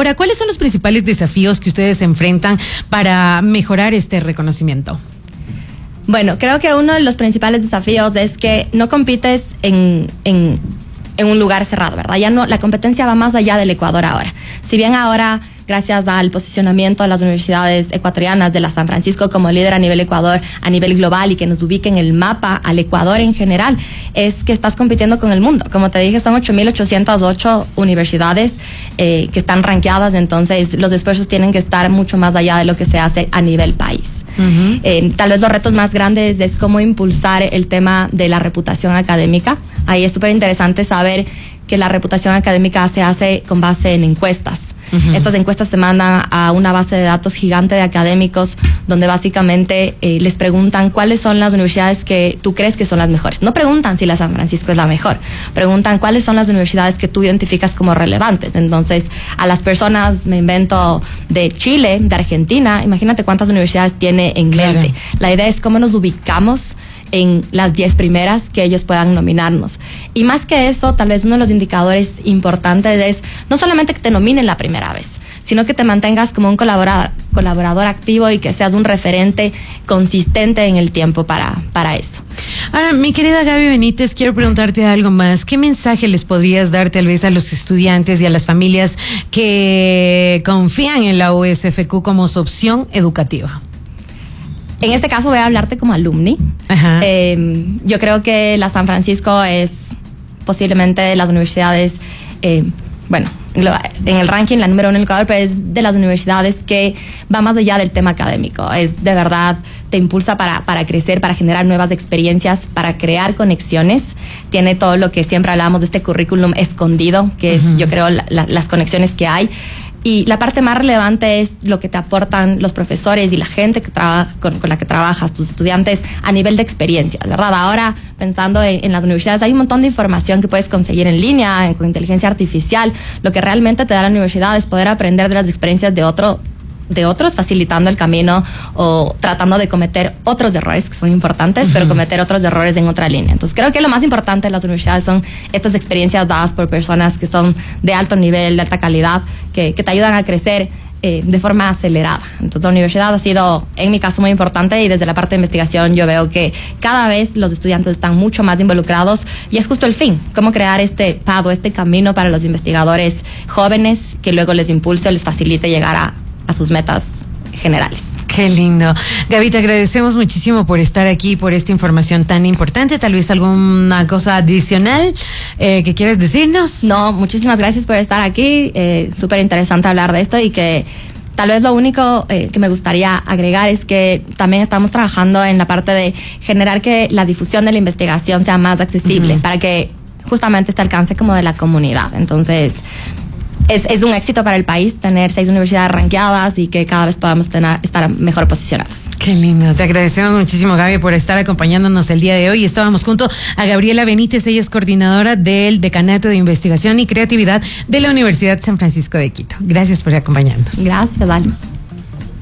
Ahora, ¿cuáles son los principales desafíos que ustedes enfrentan para mejorar este reconocimiento? Bueno, creo que uno de los principales desafíos es que no compites en un lugar cerrado, ¿verdad? Ya no, la competencia va más allá del Ecuador ahora. Si bien ahora, gracias al posicionamiento de las universidades ecuatorianas de la San Francisco como líder a nivel Ecuador, a nivel global, y que nos ubique en el mapa al Ecuador en general, es que estás compitiendo con el mundo. Como te dije, son 8.808 universidades que están rankeadas, entonces los esfuerzos tienen que estar mucho más allá de lo que se hace a nivel país. Tal vez los retos más grandes es cómo impulsar el tema de la reputación académica. Ahí es súper interesante saber que la reputación académica se hace con base en encuestas. Estas encuestas se mandan a una base de datos gigante de académicos, donde básicamente les preguntan cuáles son las universidades que tú crees que son las mejores. No preguntan si la San Francisco es la mejor, preguntan cuáles son las universidades que tú identificas como relevantes. Entonces, a las personas, me invento, de Chile, de Argentina, imagínate cuántas universidades tiene en mente. La idea es cómo nos ubicamos en las 10 primeras que ellos puedan nominarnos. Y más que eso, tal vez uno de los indicadores importantes es no solamente que te nominen la primera vez, sino que te mantengas como un colaborador activo y que seas un referente consistente en el tiempo para eso. Ahora, mi querida Gaby Benítez, quiero preguntarte algo más. ¿Qué mensaje les podrías dar tal vez a los estudiantes y a las familias que confían en la USFQ como su opción educativa? En este caso voy a hablarte como alumni. Yo creo que la San Francisco es posiblemente de las universidades, bueno, en el ranking la número 1 en el Ecuador, pero es de las universidades que va más allá del tema académico. Es de verdad, te impulsa para crecer, para generar nuevas experiencias, para crear conexiones. Tiene todo lo que siempre hablábamos de este currículum escondido, que es, yo creo, las conexiones que hay. Y la parte más relevante es lo que te aportan los profesores y la gente que trabaja con la que trabajas, tus estudiantes, a nivel de experiencias, ¿verdad? Ahora, pensando en las universidades, hay un montón de información que puedes conseguir en línea, con inteligencia artificial. Lo que realmente te da la universidad es poder aprender de las experiencias de otros, facilitando el camino o tratando de cometer otros errores que son importantes, pero cometer otros errores en otra línea. Entonces, creo que lo más importante de las universidades son estas experiencias dadas por personas que son de alto nivel, de alta calidad, que te ayudan a crecer de forma acelerada. Entonces, la universidad ha sido, en mi caso, muy importante, y desde la parte de investigación yo veo que cada vez los estudiantes están mucho más involucrados, y es justo el fin, cómo crear este camino para los investigadores jóvenes que luego les impulse o les facilite llegar a sus metas generales. Qué lindo. Gaby, te agradecemos muchísimo por estar aquí, por esta información tan importante. Tal vez alguna cosa adicional que quieras decirnos. No, muchísimas gracias por estar aquí. Súper interesante hablar de esto, y que tal vez lo único que me gustaría agregar es que también estamos trabajando en la parte de generar que la difusión de la investigación sea más accesible, para que justamente este alcance como de la comunidad. Entonces, es un éxito para el país tener 6 universidades rankeadas y que cada vez podamos estar mejor posicionados. Qué lindo. Te agradecemos muchísimo, Gaby, por estar acompañándonos el día de hoy. Estábamos junto a Gabriela Benítez, ella es coordinadora del Decanato de Investigación y Creatividad de la Universidad San Francisco de Quito. Gracias por acompañarnos. Gracias, Dali.